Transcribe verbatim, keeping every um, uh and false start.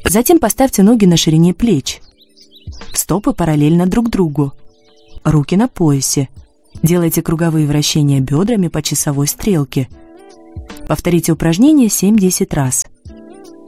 Затем поставьте ноги на ширине плеч. Стопы параллельно друг другу. Руки на поясе. Делайте круговые вращения бедрами по часовой стрелке. Повторите упражнение семь-десять раз.